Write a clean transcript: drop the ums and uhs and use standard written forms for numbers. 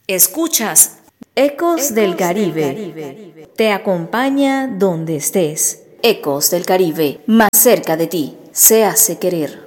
Escuchas Ecos del Caribe. Te acompaña donde estés. Ecos del Caribe, más cerca de ti, se hace querer.